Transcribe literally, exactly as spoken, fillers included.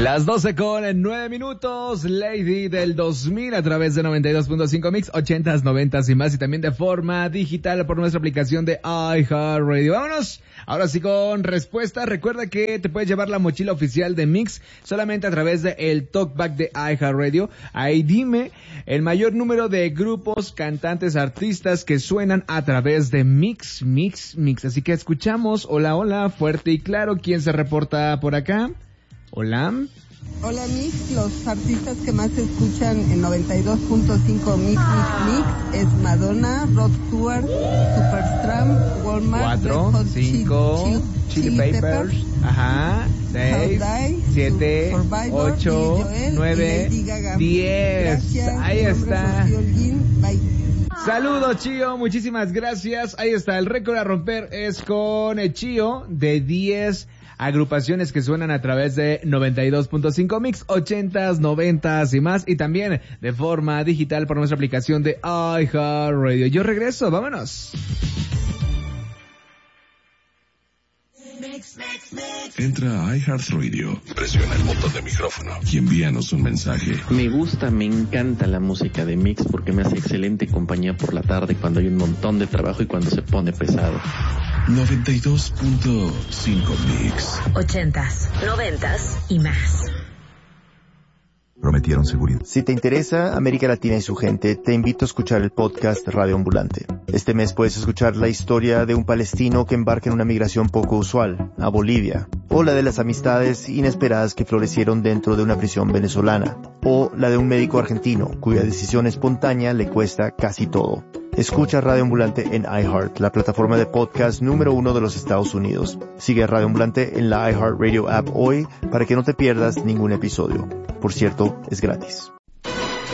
Las doce con nueve minutos, Lady del dos mil a través de noventa y dos punto cinco Mix, ochentas, noventas y más, y también de forma digital por nuestra aplicación de iHeartRadio. Vámonos, ahora sí con respuesta. Recuerda que te puedes llevar la mochila oficial de Mix solamente a través de el Talkback de iHeartRadio. Ahí dime el mayor número de grupos, cantantes, artistas que suenan a través de Mix, Mix, Mix. Así que escuchamos, hola, hola, fuerte y claro. ¿Quién se reporta por acá? Hola. Hola Mix, los artistas que más se escuchan en noventa y dos punto cinco Mix, Mix, Mix es Madonna, Rod Stewart, Supertramp, Walmart, Cuatro, cinco, Chili, Chili, Chili Peppers, Peppers, ajá, seis, siete, ocho, nueve, diez. Ahí está. Saludos, Chío, muchísimas gracias. Ahí está, el récord a romper es con el Chío de diez agrupaciones que suenan a través de noventa y dos punto cinco Mix, ochentas, noventas y más, y también de forma digital por nuestra aplicación de iHeartRadio. Yo regreso, vámonos. Entra a iHeartRadio, presiona el botón de micrófono y envíanos un mensaje. Me gusta, me encanta la música de Mix porque me hace excelente compañía por la tarde cuando hay un montón de trabajo y cuando se pone pesado. noventa y dos punto cinco Mix. Ochentas, noventas y más. Prometieron seguridad. Si te interesa América Latina y su gente, te invito a escuchar el podcast Radio Ambulante. Este mes puedes escuchar la historia de un palestino que embarca en una migración poco usual, a Bolivia, o la de las amistades inesperadas que florecieron dentro de una prisión venezolana, o la de un médico argentino cuya decisión espontánea le cuesta casi todo. Escucha Radio Ambulante en iHeart, la plataforma de podcast número uno de los Estados Unidos. Sigue a Radio Ambulante en la iHeartRadio app hoy para que no te pierdas ningún episodio. Por cierto, es gratis.